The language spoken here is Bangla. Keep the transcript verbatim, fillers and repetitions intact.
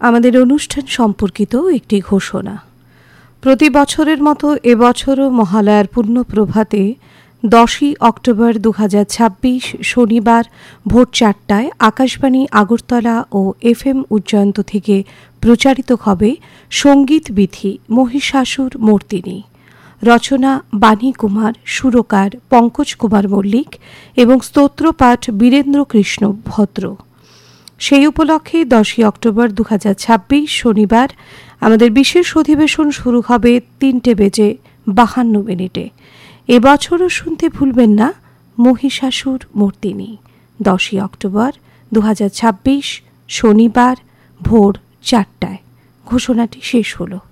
আমাদের অনুষ্ঠান সম্পর্কিত একটি ঘোষণা। প্রতি বছরের মতো এবছরও মহালয়ার পূর্ণ প্রভাতে দশই অক্টোবর দু হাজার ছাব্বিশ শনিবার ভোর চারটায় আকাশবাণী আগরতলা ও এফ এম উজ্জয়ন্ত থেকে প্রচারিত হবে সঙ্গীত বিথি মহিষাসুর মর্দিনী। রচনা বাণী কুমার, সুরকার পঙ্কজ কুমার মল্লিক এবং স্তোত্রপাঠ বীরেন্দ্র কৃষ্ণ ভদ্র। সেই উপলক্ষে দশই অক্টোবর দু হাজার ছাব্বিশ শনিবার আমাদের বিশেষ অধিবেশন শুরু হবে তিনটে বেজে বাহান্ন মিনিটে। এবছরও শুনতে ভুলবেন না মহিষাসুর মর্দিনী। দশই অক্টোবর দু হাজার ছাব্বিশ শনিবার ভোর চারটায়। ঘোষণাটি শেষ হলো।